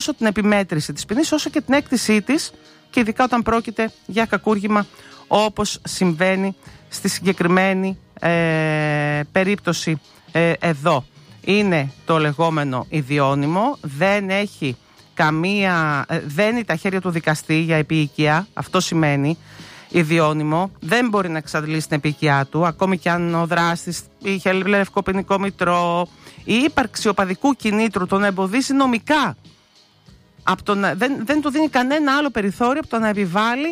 τόσο την επιμέτρηση της ποινής όσο και την έκτησή της, και ειδικά όταν πρόκειται για κακούργημα όπως συμβαίνει στη συγκεκριμένη περίπτωση εδώ. Είναι το λεγόμενο ιδιώνυμο, δεν είναι τα χέρια του δικαστή για επίοικια, αυτό σημαίνει ιδιώνυμο, δεν μπορεί να εξαντλήσει την επίοικιά του, ακόμη και αν ο δράστης είχε λευκό ποινικό μητρό. Η ύπαρξη οπαδικού κινήτρου τον εμποδίζει νομικά. Δεν του δίνει κανένα άλλο περιθώριο από το να επιβάλλει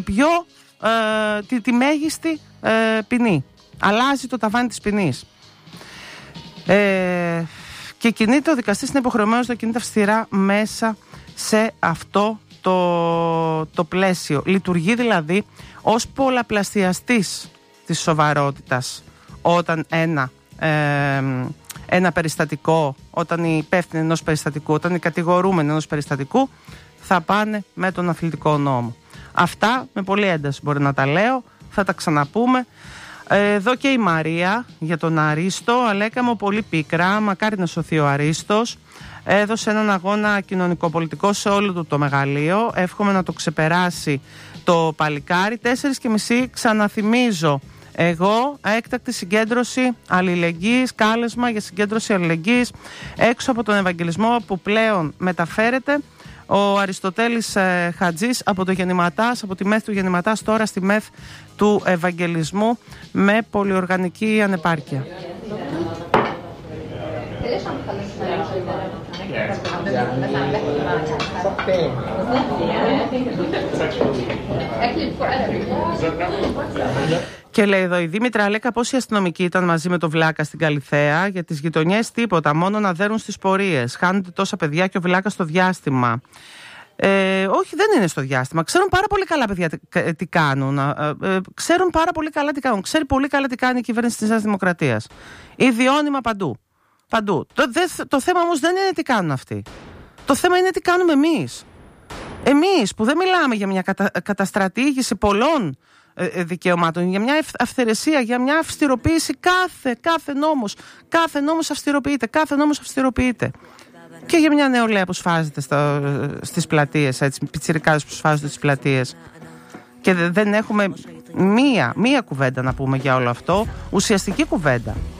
τη μέγιστη ποινή. Αλλάζει το ταβάνι της ποινής. Και κινείται ο δικαστής, είναι υποχρεωμένος να κινείται αυστηρά μέσα σε αυτό το πλαίσιο. Λειτουργεί δηλαδή ως πολλαπλασιαστής της σοβαρότητας όταν ένα περιστατικό, όταν οι υπεύθυνοι ενός περιστατικού, όταν οι κατηγορούμενοι ενός περιστατικού θα πάνε με τον αθλητικό νόμο. Αυτά με πολύ ένταση μπορεί να τα λέω, θα τα ξαναπούμε. Εδώ και η Μαρία για τον Αρίστο. Αλέκα μου, πολύ πίκρα, μακάρι να σωθεί ο Αρίστος. Έδωσε έναν αγώνα κοινωνικοπολιτικό σε όλο του το μεγαλείο. Εύχομαι να το ξεπεράσει το παλικάρι. 4:30 ξαναθυμίζω εγώ, έκτακτη συγκέντρωση αλληλεγγύης, κάλεσμα για συγκέντρωση αλληλεγγύης έξω από τον Ευαγγελισμό που πλέον μεταφέρεται ο Αριστοτέλης Χατζής από το Γεννηματάς, από τη ΜΕΘ του Γεννηματάς τώρα στη ΜΕΘ του Ευαγγελισμού με πολυοργανική ανεπάρκεια. Και λέει εδώ η Δήμητρα, Αλέκα, πόσοι αστυνομικοί ήταν μαζί με το Βλάκα στην Καλιθέα? Για τις γειτονιές τίποτα, μόνο να δέρουν στις πορείες. Χάνονται τόσα παιδιά και ο Βλάκας στο διάστημα. Όχι, δεν είναι στο διάστημα. Ξέρουν πάρα πολύ καλά, παιδιά, τι κάνουν. Ξέρουν πάρα πολύ καλά τι κάνουν. Ξέρει πολύ καλά τι κάνει η κυβέρνηση της Νέας Δημοκρατίας. Ιδιώνυμα παντού. Το θέμα όμως δεν είναι τι κάνουν αυτοί. Το θέμα είναι τι κάνουμε εμείς. Εμείς που δεν μιλάμε για μια καταστρατήγηση πολλών δικαιωμάτων, για μια αυθαιρεσία, για μια αυστηροποίηση. Κάθε νόμος αυστηροποιείται. Και για μια νεολαία που σφάζεται στις πλατείες, έτσι, πιτσιρικάδες που σφάζονται στις πλατείες. Και δεν έχουμε μία κουβέντα να πούμε για όλο αυτό, ουσιαστική κουβέντα.